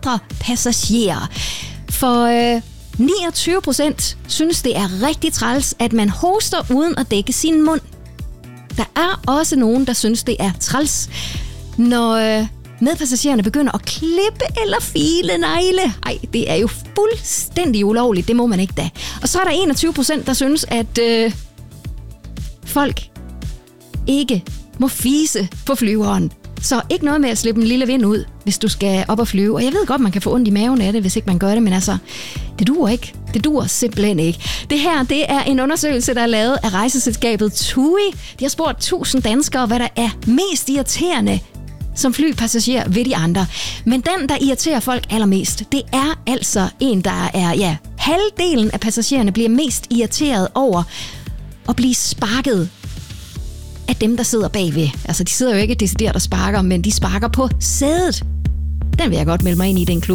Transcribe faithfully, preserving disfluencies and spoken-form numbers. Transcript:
andre passagerer. For øh, niogtyve procent synes, det er rigtig træls, at man hoster uden at dække sin mund. Der er også nogen, der synes, det er træls, når øh, medpassagererne begynder at klippe eller file negle. Ej, det er jo fuldstændig ulovligt, det må man ikke da. Og så er der enogtyve procent, der synes, at øh, folk ikke må fise på flyveren. Så ikke noget med at slippe en lille vind ud, hvis du skal op og flyve. Og jeg ved godt, man kan få ondt i maven af det, hvis ikke man gør det, men altså, det duer ikke. Det duer simpelthen ikke. Det her, det er en undersøgelse, der er lavet af rejseselskabet TUI. De har spurgt tusind danskere, hvad der er mest irriterende som flypassager ved de andre. Men den, der irriterer folk allermest, det er altså en, der er, ja, halvdelen af passagererne bliver mest irriteret over at blive sparket af dem, der sidder bagved. Altså, de sidder jo ikke decideret og sparker, men de sparker på sædet. Den vil jeg godt melde mig ind i, den klub.